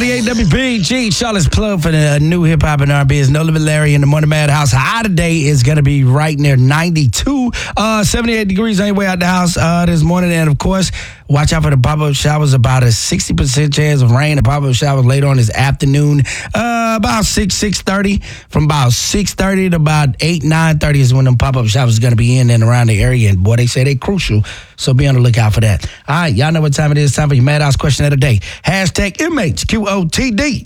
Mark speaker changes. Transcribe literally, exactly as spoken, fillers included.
Speaker 1: ninety-eight W B G, Charlotte's plug for the new hip hop and R and B is No Limit Larry in the Morning Madhouse. High today is going to be right near ninety-two, uh, seventy-eight degrees on your way out the house uh, this morning. And of course, watch out for the pop-up showers. About a sixty percent chance of rain and pop-up showers later on this afternoon. Uh, about six, six thirty. From about six thirty to about eight, nine thirty is when them pop-up showers are going to be in and around the area. And boy, they say they're crucial. So be on the lookout for that. All right, y'all know what time it is. Time for your Madhouse question of the day. Hashtag M H Q O T D.